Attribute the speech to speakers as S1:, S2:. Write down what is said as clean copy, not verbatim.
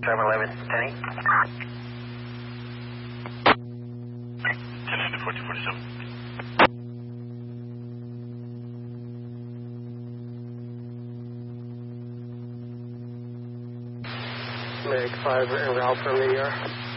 S1: 711, Penny.
S2: 10-14-47.
S1: Meg 5 en route for Meteor.